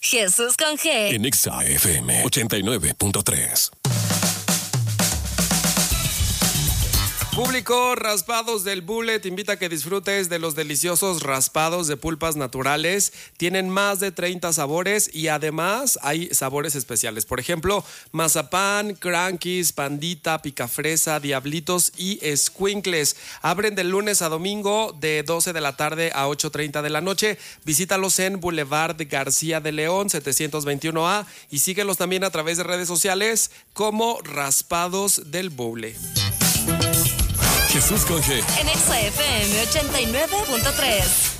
Jesús con G. En Exa FM 89.3. Público, Raspados del Bullet invita a que disfrutes de los deliciosos raspados de pulpas naturales. Tienen más de 30 sabores y además hay sabores especiales. Por ejemplo, mazapán, crankies, pandita, picafresa, diablitos y escuincles. Abren de lunes a domingo de 12 de la tarde a 8:30 de la noche. Visítalos en Boulevard García de León, 721A, y síguelos también a través de redes sociales como Raspados del Bullet. Jesús con G. En Exa FM 89.3.